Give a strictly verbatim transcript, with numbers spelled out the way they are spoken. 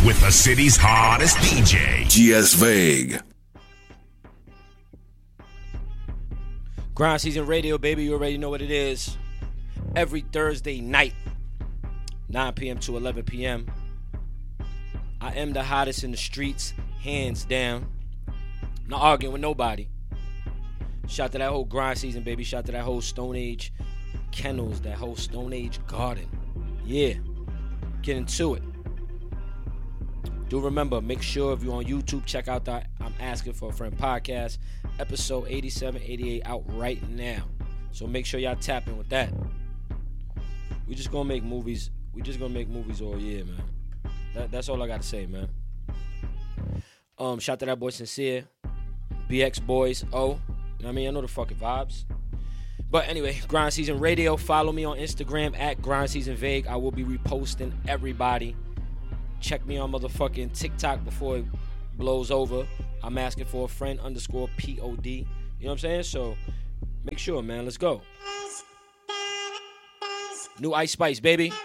with the city's hottest D J, G S Vague. Grind Season Radio, baby. You already know what it is. Every Thursday night, nine p.m. to eleven p.m. I am the hottest in the streets, hands down. I'm not arguing with nobody. Shout to that whole Grind Season, baby. Shout to that whole Stone Age Kennels, that whole Stone Age Garden. Yeah, get into it. Do remember, make sure if you're on YouTube, check out that I'm Asking for a Friend podcast. Episode eighty-seven, eighty-eight out right now. So make sure y'all tap in with that. We just gonna make movies. We just gonna make movies all year, man. That, that's all I gotta say, man. Um, shout to that boy Sincere, B X Boys, O. You know what I mean? I know the fucking vibes. But anyway, Grind Season Radio. Follow me on Instagram at Grind Season Vague. I will be reposting everybody. Check me on motherfucking TikTok before it blows over. I'm Asking for a Friend underscore P O D. You know what I'm saying? So make sure, man. Let's go. New Ice Spice, baby.